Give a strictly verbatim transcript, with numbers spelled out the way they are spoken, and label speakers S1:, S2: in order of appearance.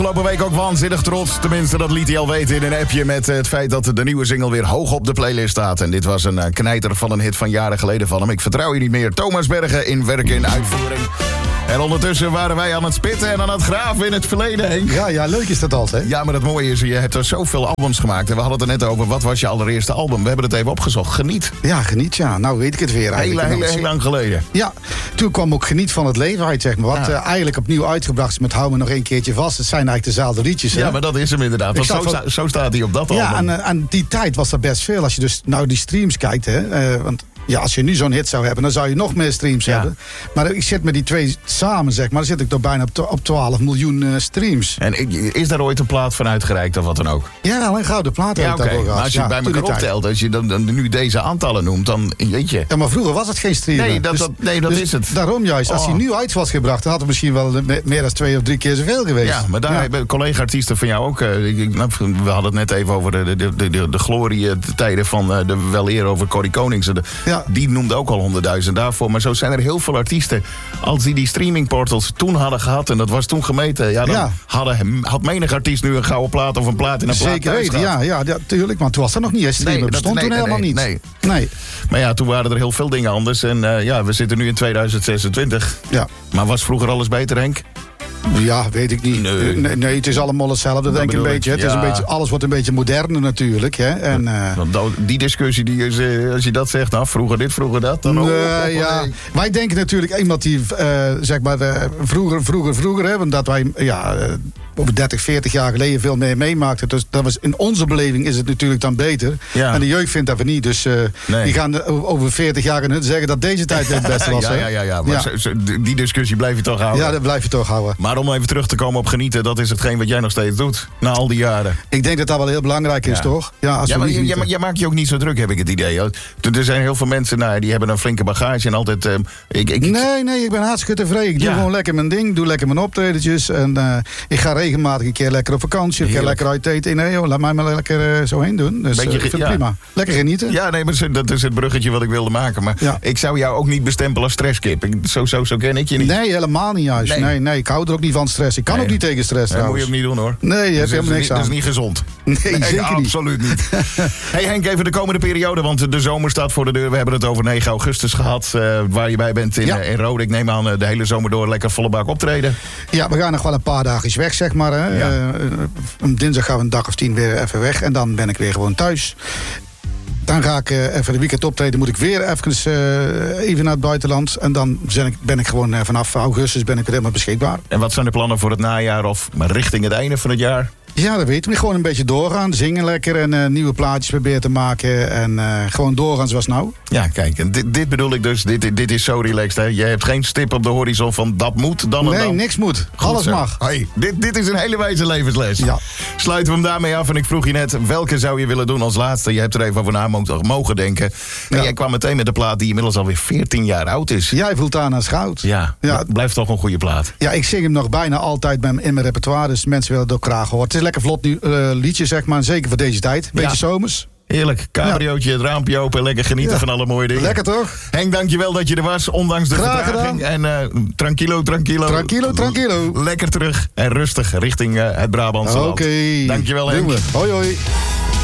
S1: Afgelopen week ook waanzinnig trots. Tenminste, dat liet hij al weten in een appje met het feit dat de nieuwe single weer hoog op de playlist staat. En dit was een knijter van een hit van jaren geleden van hem. Ik vertrouw je niet meer. Thomas Bergen in werk en uitvoering. En ondertussen waren wij aan het spitten en aan het graven in het verleden, Henk.
S2: Ja, ja, leuk is dat altijd.
S1: Ja, maar het mooie is, je hebt er zoveel albums gemaakt. En we hadden het er net over, wat was je allereerste album? We hebben het even opgezocht. Geniet.
S2: Ja, Geniet, ja. Nou weet ik het weer eigenlijk.
S1: Heel, heel, heel lang geleden.
S2: Ja, toen kwam ook Geniet van het leven uit, zeg maar. Wat ja. uh, eigenlijk opnieuw uitgebracht is met Hou me nog een keertje vast. Het zijn eigenlijk dezelfde liedjes, hè?
S1: Ja, maar dat is hem inderdaad. Want zo, sta, zo staat hij op dat album.
S2: Ja, en, uh, en die tijd was er best veel. Als je dus nou die streams kijkt, hè. Uh, want ja, als je nu zo'n hit zou hebben, dan zou je nog meer streams ja. hebben. Maar ik zit met die twee samen, zeg maar, dan zit ik toch bijna op, op twaalf miljoen uh, streams.
S1: En is daar ooit een plaat van uitgereikt of wat dan ook?
S2: Ja, wel een gouden plaat.
S1: Ja, oké. Okay. Maar als je ja, bij elkaar optelt, als je dan, dan nu deze aantallen noemt, dan weet je.
S2: Ja, maar vroeger was het geen streamen.
S1: Nee, dat,
S2: dus,
S1: dat, nee, dat
S2: dus
S1: is het.
S2: Daarom juist, als hij oh. nu uit was gebracht, dan had het misschien wel meer dan twee of drie keer zoveel geweest.
S1: Ja, maar daar ja. hebben collega-artiesten van jou ook. Uh, ik, we hadden het net even over de, de, de, de, de glorietijden van uh, de weleer over Corrie Konings. De, ja. Die noemde ook al honderdduizend daarvoor. Maar zo zijn er heel veel artiesten. Als die die streamingportals toen hadden gehad, en dat was toen gemeten, ja, dan ja. Hadden, had menig artiest nu een gouden plaat of een plaat in een plaat.
S2: Zeker weten, ja, ja, ja, tuurlijk. Maar toen was dat nog niet. Hè, streamen nee, bestond nee, toen nee, helemaal nee, niet.
S1: Nee. nee. Maar ja, toen waren er heel veel dingen anders. En uh, ja, we zitten nu in tweeduizend zesentwintig. Ja. Maar was vroeger alles beter, Henk?
S2: Ja, weet ik niet. Nee, nee, nee het is allemaal hetzelfde, dat denk ik een beetje. Ik, ja. Het is een beetje. Alles wordt een beetje moderner natuurlijk. Hè? En, uh,
S1: die discussie, die is, als je dat zegt, nou, vroeger dit, vroeger dat. Dan
S2: nee,
S1: oh, oh,
S2: ja.
S1: nee.
S2: Wij denken natuurlijk iemand die, uh, zeg maar, uh, vroeger, vroeger, vroeger, hè, omdat wij, ja, uh, over dertig, veertig jaar geleden veel meer meemaakten. Dus dat was, in onze beleving is het natuurlijk dan beter. Ja. En de jeugd vindt dat we niet. Dus uh, nee. die gaan over veertig jaar kunnen zeggen dat deze tijd het beste was.
S1: ja, ja, ja, ja, maar ja. Zo, zo, die discussie blijf je toch houden?
S2: Ja, dat blijf je toch houden.
S1: Maar om even terug te komen op genieten, dat is hetgeen wat jij nog steeds doet. Na al die jaren.
S2: Ik denk dat dat wel heel belangrijk is, ja. toch?
S1: Ja, als ja maar jij, jij maakt je ook niet zo druk, heb ik het idee. Er zijn heel veel mensen, nou, die hebben een flinke bagage en altijd... Uh, ik, ik,
S2: nee, nee, ik ben hartstikke tevreden. Ik doe ja. gewoon lekker mijn ding, doe lekker mijn optredentjes. En uh, ik ga regelmatig een keer lekker op vakantie, een keer lekker uit eten. Nee, joh, laat mij maar lekker uh, zo heen doen. Dus uh, ik vind het ja. prima. Lekker genieten.
S1: Ja, nee, maar dat is het bruggetje wat ik wilde maken. Maar ja. ik zou jou ook niet bestempelen als stresskip. Ik, zo, zo, zo ken ik je niet.
S2: Nee, helemaal niet juist. Nee, nee, nee ik hou er ook niet van stress. Ik kan nee. ook niet tegen stress.
S1: Dat moet je ook niet doen, hoor.
S2: Nee, je hebt helemaal niks aan.
S1: Dat is niet gezond.
S2: Nee, nee zeker
S1: absoluut niet. Hey Henk, even de komende periode, want de zomer staat voor de deur. We hebben het over negen augustus gehad, uh, waar je bij bent in, ja. uh, in Rode. Ik neem aan uh, de hele zomer door lekker volle bak optreden.
S2: Ja, we gaan nog wel een paar dagen weg, zeg maar. Hè. Ja. Uh, dinsdag gaan we een dag of tien weer even weg en dan ben ik weer gewoon thuis. Dan ga ik uh, even de weekend optreden. Moet ik weer even, uh, even naar het buitenland. En dan ben ik, ben ik gewoon uh, vanaf augustus ben ik weer helemaal beschikbaar.
S1: En wat zijn de plannen voor het najaar of richting het einde van het jaar?
S2: Ja, dat weten we. Gewoon een beetje doorgaan. Zingen lekker en uh, nieuwe plaatjes proberen te maken. En uh, gewoon doorgaan zoals nou.
S1: Ja, kijk. En dit, dit bedoel ik dus. Dit, dit is zo relaxed. Hè? Je hebt geen stip op de horizon van dat moet, dan en
S2: nee,
S1: dan.
S2: Nee, niks moet. Goed alles zo. Mag.
S1: Hey, dit, dit is een hele wijze levensles. Ja. Sluiten we hem daarmee af. En ik vroeg je net, welke zou je willen doen als laatste? Je hebt er even over na mogen denken. En ja. jij kwam meteen met de plaat die inmiddels alweer veertien jaar oud is.
S2: Jij voelt aan als goud.
S1: Ja, ja. Het blijft toch een goede plaat.
S2: Ja, ik zing hem nog bijna altijd in mijn repertoire. Dus mensen willen het ook graag horen. Het is lekker vlot nu, uh, liedje, zeg maar. Zeker voor deze tijd. Beetje ja. zomers.
S1: Heerlijk. Cabriootje, ja. Het raampje open. Lekker genieten ja. van alle mooie dingen.
S2: Lekker toch?
S1: Henk, dankjewel dat je er was. Ondanks de
S2: Graag
S1: vertraging.
S2: Gedaan.
S1: En uh, tranquilo, tranquilo.
S2: Tranquilo, tranquilo.
S1: Lekker terug en rustig richting uh, het Brabantse land.
S2: Oké.
S1: Dankjewel, Henk.
S2: Hoi, hoi.